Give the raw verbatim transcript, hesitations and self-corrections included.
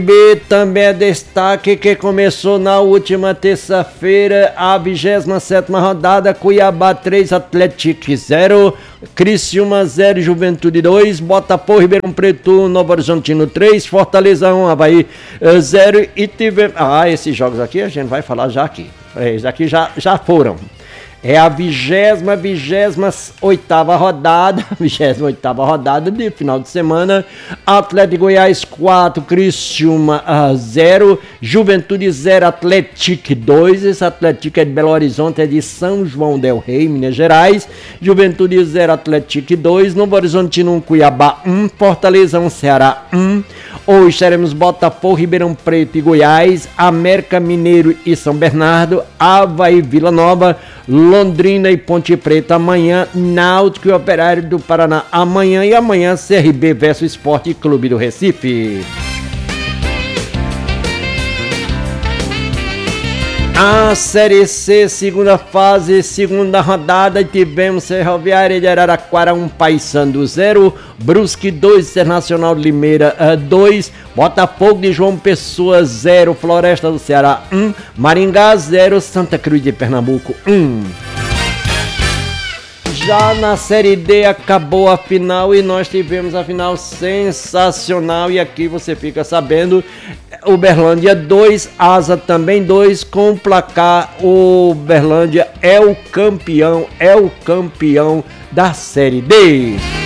B também é destaque que começou na última terça-feira a vigésima sétima rodada. Cuiabá três, Atlético zero, Criciúma zero, Juventude dois, Botafogo, Ribeirão Preto, Novo Horizontino três, Fortaleza um, Avaí zero e tivemos... Ah, esses jogos aqui a gente vai falar já aqui. Esses aqui já, já foram. É a vigésima, vigésima oitava rodada, vigésima oitava rodada de final de semana. Atlético Goiás quatro, Criciúma zero, Juventude zero, Atlético dois. Esse Atlético é de Belo Horizonte, é de São João del Rei, Minas Gerais. Juventude zero, Atlético dois, Novo Horizontino um, Cuiabá um, Fortaleza um, Ceará um. Hoje teremos Botafogo, Ribeirão Preto e Goiás, América Mineiro e São Bernardo, Avaí, Vila Nova, Londrina e Ponte Preta amanhã, Náutico e Operário do Paraná amanhã e amanhã C R B versus Esporte Clube do Recife. A Série C, segunda fase, segunda rodada, tivemos Ferroviária de Araraquara um, Paysandu zero, Brusque dois, Internacional de Limeira dois, Botafogo de João Pessoa zero, Floresta do Ceará um, Maringá zero, Santa Cruz de Pernambuco um. Já na Série D acabou a final e nós tivemos a final sensacional e aqui você fica sabendo, Uberlândia dois, Asa também dois, com o placar o Uberlândia é o campeão, é o campeão da Série D.